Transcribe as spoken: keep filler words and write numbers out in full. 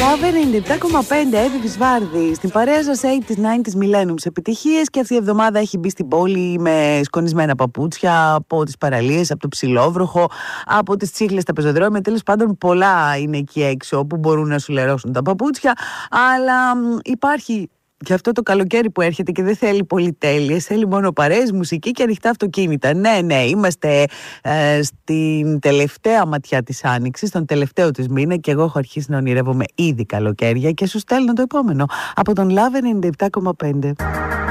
Λαβ ενενήντα επτά κόμμα πέντε, Εύη Βάρδη. Στην παρέα σας ογδόντα, ενενήντα Millennium επιτυχίες, και αυτή η εβδομάδα έχει μπει στην πόλη με σκονισμένα παπούτσια από τις παραλίες, από το Ψηλόβροχο, από τις Τσίχλες, στα πεζοδρόμια. Τέλος πάντων, πολλά είναι εκεί έξω που μπορούν να σου λερώσουν τα παπούτσια, αλλά μ, υπάρχει και αυτό το καλοκαίρι που έρχεται και δεν θέλει πολυτέλειες, θέλει μόνο παρέες, μουσική και ανοιχτά αυτοκίνητα. Ναι, ναι, είμαστε ε, στην τελευταία ματιά της Άνοιξης, στον τελευταίο της μήνα, και εγώ έχω αρχίσει να ονειρεύομαι ήδη καλοκαίρια και σου στέλνω το επόμενο από τον Λαβ ενενήντα επτά κόμμα πέντε.